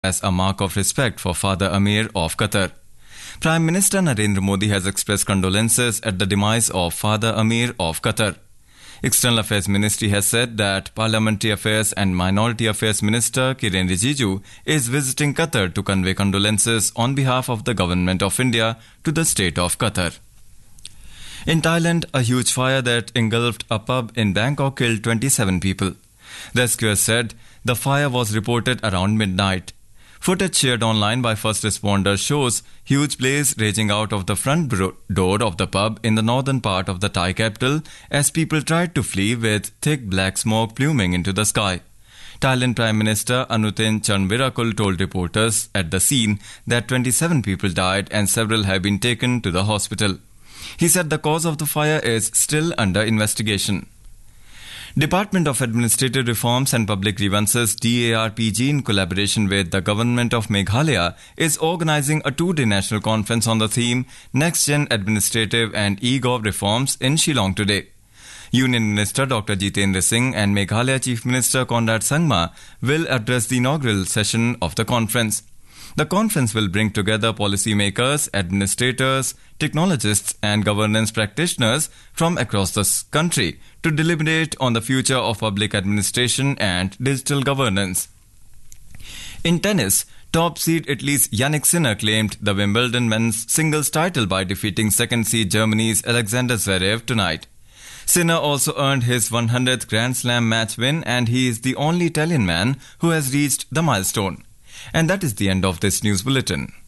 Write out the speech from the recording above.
as a mark of respect for Father Amir of Qatar. Prime Minister Narendra Modi has expressed condolences at the demise of Father Amir of Qatar. External Affairs Ministry has said that Parliamentary Affairs and Minority Affairs Minister Kiren Rijiju is visiting Qatar to convey condolences on behalf of the Government of India to the State of Qatar. In Thailand, a huge fire that engulfed a pub in Bangkok killed 27 people. Rescuers said the fire was reported around midnight. Footage shared online by first responders shows huge blaze raging out of the front door of the pub in the northern part of the Thai capital as people tried to flee with thick black smoke pluming into the sky. Thailand Prime Minister Anutin Charnvirakul told reporters at the scene that 27 people died and several have been taken to the hospital. He said the cause of the fire is still under investigation. Department of Administrative Reforms and Public Grievances DARPG in collaboration with the Government of Meghalaya is organizing a two-day national conference on the theme Next Gen Administrative and E-Gov Reforms in Shillong today. Union Minister Dr. Jitendra Singh and Meghalaya Chief Minister Conrad Sangma will address the inaugural session of the conference. The conference will bring together policymakers, administrators, technologists and governance practitioners from across the country to deliberate on the future of public administration and digital governance. In tennis, top seed Italy's Yannick Sinner claimed the Wimbledon men's singles title by defeating second seed Germany's Alexander Zverev tonight. Sinner also earned his 100th Grand Slam match win and he is the only Italian man who has reached the milestone. And that is the end of this news bulletin.